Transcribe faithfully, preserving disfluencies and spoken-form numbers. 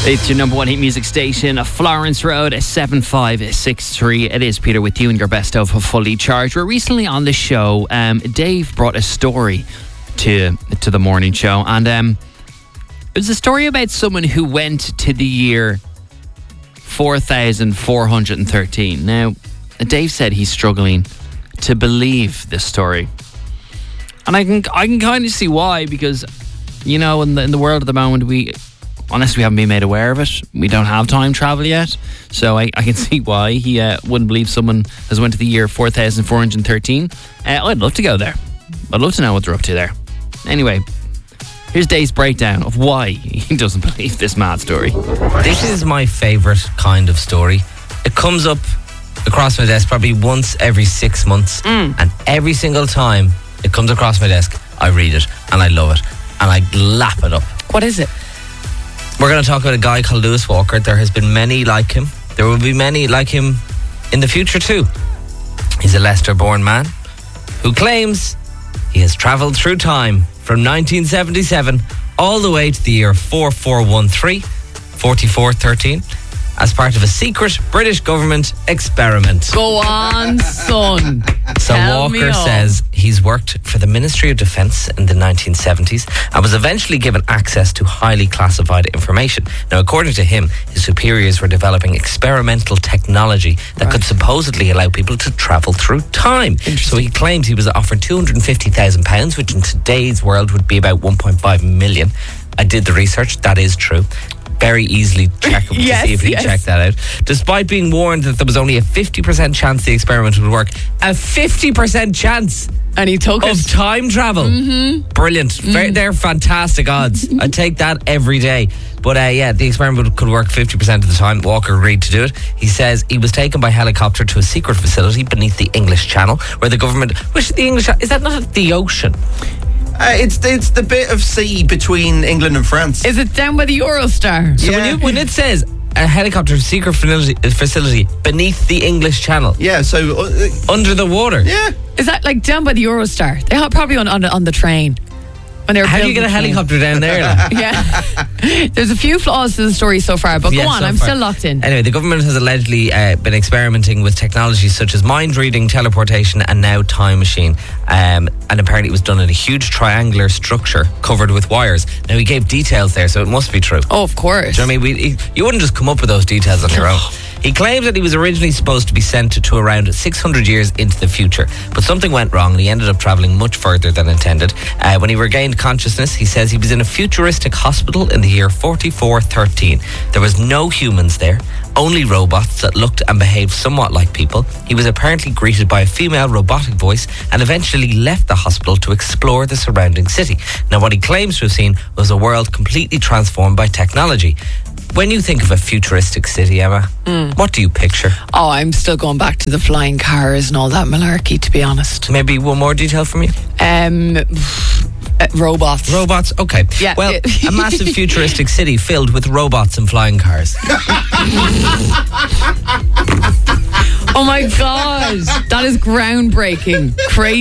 It's your number one hit music station, Florence Road, seven five six three. It is Peter with you and your best of Fully Charged. We're recently on the show. Um, Dave brought a story to to the morning show, and um, it was a story about someone who went to the year four thousand four hundred thirteen. Now, Dave said he's struggling to believe this story, and I can I can kind of see why, because you know in the in the world at the moment we. Unless we haven't been made aware of it, we don't have time travel yet. So I, I can see why he uh, wouldn't believe someone has went to the year four thousand four hundred thirteen. Uh, I'd love to go there. I'd love to know what they're up to there. Anyway, here's Dave's breakdown of why he doesn't believe this mad story. This is my favourite kind of story. It comes up across my desk probably once every six months. Mm. And every single time it comes across my desk, I read it and I love it. And I lap it up. What is it? We're going to talk about a guy called Lewis Walker. There has been many like him. There will be many like him in the future too. He's a Leicester-born man who claims he has travelled through time from nineteen seventy-seven all the way to the year four four one three, forty-four thirteen, as part of a secret British government experiment. Go on, son. So Tell me Walker all. says he's worked for the Ministry of Defence in the nineteen seventies and was eventually given access to highly classified information. Now, according to him, his superiors were developing experimental technology that Right. could supposedly allow people to travel through time. So he claims he was offered two hundred fifty thousand pounds, which in today's world would be about one point five million. I did the research. That is true. Very easily checkable Yes, to see if he yes. checked that out. Despite being warned that there was only a fifty percent chance the experiment would work. A fifty percent chance And he took of it. time travel. Mm-hmm. Brilliant. Very, they're fantastic odds. I'd take that every day. But uh, yeah, the experiment could work fifty percent of the time. Walker agreed to do it. He says he was taken by helicopter to a secret facility beneath the English Channel, where the government... Which the English... Is that not the ocean? Uh, it's it's the bit of sea between England and France. Is it down by the Eurostar? So Yeah. when, you, when it says a helicopter secret facility, facility beneath the English Channel, Yeah, so uh, under the water, yeah. Is that like down by the Eurostar? They have probably on on, on the train. When they were how do you building get a the train. helicopter down there? Like? Yeah. There's a few flaws to the story so far, but Yeah, go on, so I'm far. still locked in. Anyway, the government has allegedly uh, been experimenting with technologies such as mind reading, teleportation, and now time machine. Um, and apparently, it was done in a huge triangular structure covered with wires. Now, he gave details there, so it must be true. Oh, of course. Do you know what I mean? We, he, you wouldn't just come up with those details on your own. He claims that he was originally supposed to be sent to, to around six hundred years into the future, but something went wrong and he ended up travelling much further than intended. Uh, when he regained consciousness, he says he was in a futuristic hospital in the year forty-four thirteen. There was no humans there, only robots that looked and behaved somewhat like people. He was apparently greeted by a female robotic voice and eventually left the hospital to explore the surrounding city. Now, what he claims to have seen was a world completely transformed by technology. When you think of a futuristic city, Emma, what do you picture? Oh, I'm still going back to the flying cars and all that malarkey, to be honest. Maybe one more detail from you? Um, uh, robots. Robots? Okay. Yeah. Well, a massive futuristic city filled with robots and flying cars. Oh my God. That is groundbreaking. Crazy.